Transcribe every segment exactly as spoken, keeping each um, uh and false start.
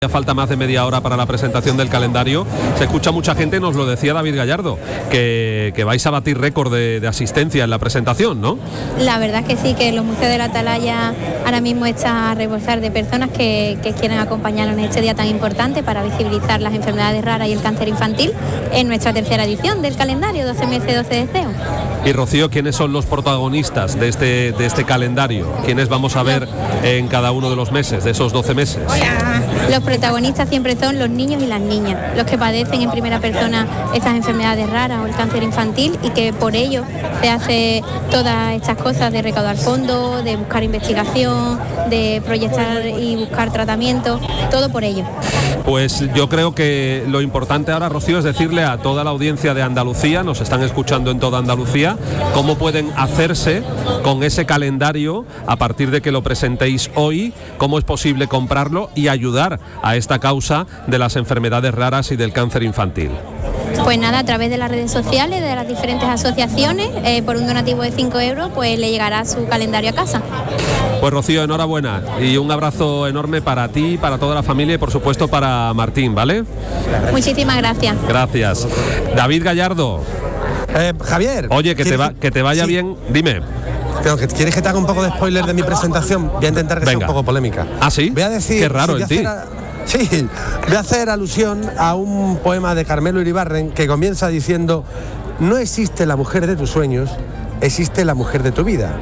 Ya falta más de media hora para la presentación del calendario. Se escucha mucha gente, nos lo decía David Gallardo, que, que vais a batir récord de, de asistencia en la presentación, ¿no? La verdad es que sí, que los museos de la Atalaya ahora mismo está a rebosar de personas que, que quieren acompañarnos en este día tan importante para visibilizar las enfermedades raras y el cáncer infantil en nuestra tercera edición del calendario doce meses, doce deseos. Y Rocío, ¿quiénes son los protagonistas de este, de este calendario? ¿Quiénes vamos a ver en cada uno de los meses, de esos doce meses? Hola. Los protagonistas siempre son los niños y las niñas, los que padecen en primera persona estas enfermedades raras o el cáncer infantil, y que por ello se hace todas estas cosas de recaudar fondos, de buscar investigación, de proyectar y buscar tratamiento, todo por ello. Pues yo creo que lo importante ahora, Rocío, es decirle a toda la audiencia de Andalucía, nos están escuchando en toda Andalucía, cómo pueden hacerse con ese calendario a partir de que lo presentéis hoy, cómo es posible comprarlo y ayudar a esta causa de las enfermedades raras y del cáncer infantil. Pues nada, a través de las redes sociales, de las diferentes asociaciones, eh, por un donativo de cinco euros, pues le llegará su calendario a casa. Pues Rocío, enhorabuena y un abrazo enorme para ti, para toda la familia y por supuesto para Martín, ¿vale? Muchísimas gracias. Gracias. David Gallardo. Eh, Javier. Oye, que te, va, que te vaya sí. bien, dime. Pero que ¿quieres que te haga un poco de spoiler de mi presentación? Voy a intentar que Venga. sea un poco polémica. ¿Ah, sí? Voy a decir, Qué raro sí, en ti. A, sí, voy a hacer alusión a un poema de Carmelo Iribarren que comienza diciendo: no existe la mujer de tus sueños, existe la mujer de tu vida.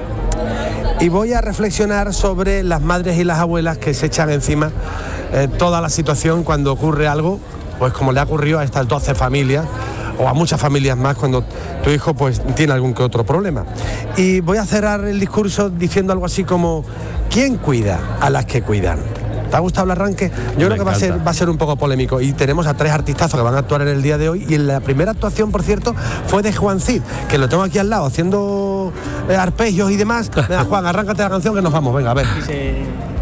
Y voy a reflexionar sobre las madres y las abuelas que se echan encima eh, toda la situación cuando ocurre algo, pues como le ha ocurrido a estas doce familias, o a muchas familias más cuando tu hijo pues tiene algún que otro problema. Y voy a cerrar el discurso diciendo algo así como: ¿quién cuida a las que cuidan? ¿Te ha gustado el arranque? Yo creo que va a ser va a ser un poco polémico. Y tenemos a tres artistazos que van a actuar en el día de hoy. Y en la primera actuación, por cierto, fue de Juan Cid, que lo tengo aquí al lado haciendo eh, arpegios y demás. Venga, Juan, arráncate la canción que nos vamos. Venga, a ver.